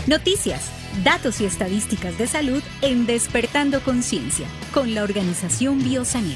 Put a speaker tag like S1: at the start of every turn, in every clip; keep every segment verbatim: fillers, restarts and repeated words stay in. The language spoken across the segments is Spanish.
S1: Noticias, datos y estadísticas de salud en Despertando Conciencia, con la organización Biosanel.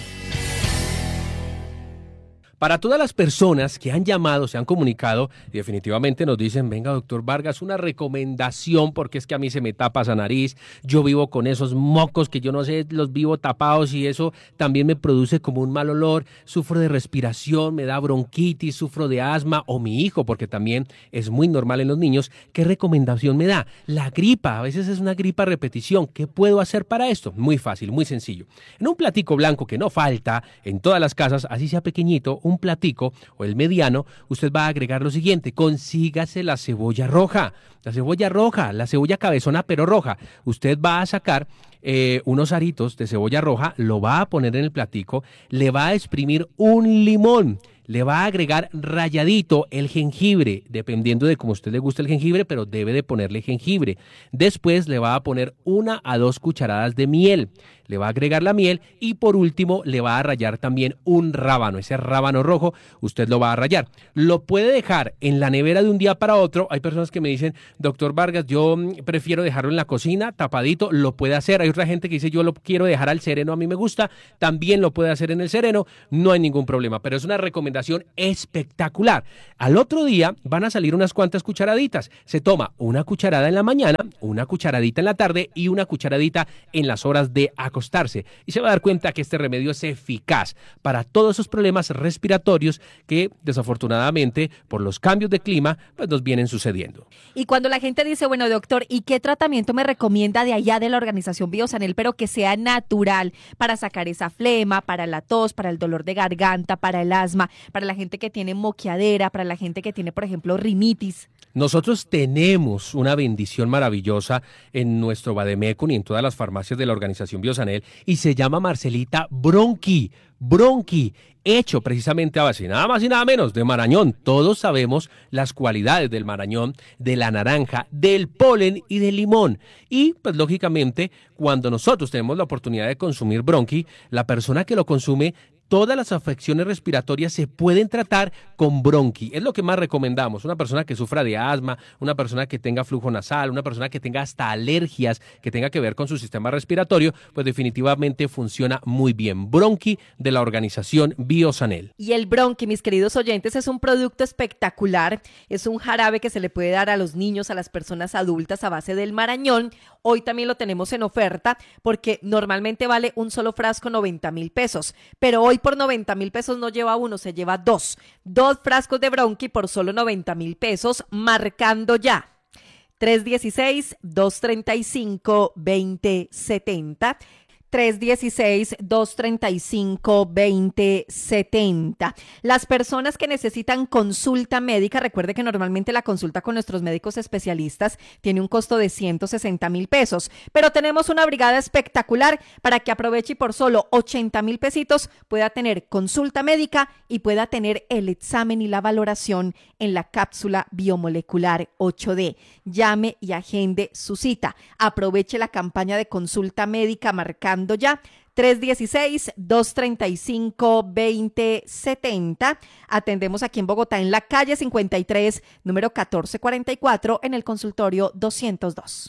S2: Para todas las personas que han llamado, se han comunicado y definitivamente nos dicen, venga, doctor Vargas, una recomendación porque es que a mí se me tapa esa nariz, yo vivo con esos mocos que yo no sé, los vivo tapados y eso también me produce como un mal olor, sufro de respiración, me da bronquitis, sufro de asma, o mi hijo, porque también es muy normal en los niños. ¿Qué recomendación me da? La gripa, a veces es una gripa a repetición. ¿Qué puedo hacer para esto? Muy fácil, muy sencillo. En un platico blanco que no falta en todas las casas, así sea pequeñito, un platico o el mediano, usted va a agregar lo siguiente: consígase la cebolla roja, la cebolla roja, la cebolla cabezona pero roja. Usted va a sacar eh, unos aritos de cebolla roja, lo va a poner en el platico, le va a exprimir un limón, le va a agregar ralladito el jengibre, dependiendo de cómo a usted le gusta el jengibre, pero debe de ponerle jengibre. Después le va a poner una a dos cucharadas de miel, le va a agregar la miel y por último le va a rallar también un rábano, ese rábano rojo, usted lo va a rallar. Lo puede dejar en la nevera de un día para otro. Hay personas que me dicen, doctor Vargas, yo prefiero dejarlo en la cocina, tapadito, lo puede hacer. Hay otra gente que dice, yo lo quiero dejar al sereno, a mí me gusta, también lo puede hacer en el sereno, no hay ningún problema, pero es una recomendación espectacular. Al otro día van a salir unas cuantas cucharaditas. Se toma una cucharada en la mañana, una cucharadita en la tarde y una cucharadita en las horas de acostarse. Y se va a dar cuenta que este remedio es eficaz para todos esos problemas respiratorios que desafortunadamente por los cambios de clima pues nos vienen sucediendo.
S3: Y cuando la gente dice, bueno, doctor, ¿y qué tratamiento me recomienda de allá de la organización Biosanel, pero que sea natural para sacar esa flema, para la tos, para el dolor de garganta, para el asma, para la gente que tiene moqueadera, para la gente que tiene, por ejemplo, rinitis?
S2: Nosotros tenemos una bendición maravillosa en nuestro Bademecum y en todas las farmacias de la organización Biosanel y se llama Marcelita Bronqui, Bronqui, hecho precisamente a base nada más y nada menos de marañón. Todos sabemos las cualidades del marañón, de la naranja, del polen y del limón. Y pues lógicamente cuando nosotros tenemos la oportunidad de consumir Bronqui, la persona que lo consume, todas las afecciones respiratorias se pueden tratar con Bronqui. Es lo que más recomendamos. Una persona que sufra de asma, una persona que tenga flujo nasal, una persona que tenga hasta alergias que tenga que ver con su sistema respiratorio, pues definitivamente funciona muy bien. Bronqui de la organización Biosanel.
S3: Y el Bronqui, mis queridos oyentes, es un producto espectacular. Es un jarabe que se le puede dar a los niños, a las personas adultas a base del marañón. Hoy también lo tenemos en oferta porque normalmente vale un solo frasco noventa mil pesos, pero hoy por noventa mil pesos no lleva uno, se lleva dos. Dos frascos de Bronqui por solo noventa mil pesos, marcando ya. tres uno seis, dos tres cinco, dos cero siete cero. tres uno seis, dos tres cinco, dos cero siete cero. Las personas que necesitan consulta médica, recuerde que normalmente la consulta con nuestros médicos especialistas tiene un costo de ciento sesenta mil pesos, pero tenemos una brigada espectacular para que aproveche y por solo ochenta mil pesitos pueda tener consulta médica y pueda tener el examen y la valoración en la cápsula biomolecular ocho D. Llame y agende su cita. Aproveche la campaña de consulta médica marcando ya tres uno seis, dos tres cinco, dos cero siete cero. Atendemos aquí en Bogotá en la calle cincuenta y tres, número catorce cuarenta y cuatro, en el consultorio doscientos dos.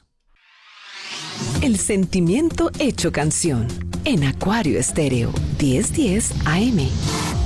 S4: El sentimiento hecho canción en Acuario Estéreo diez diez A M.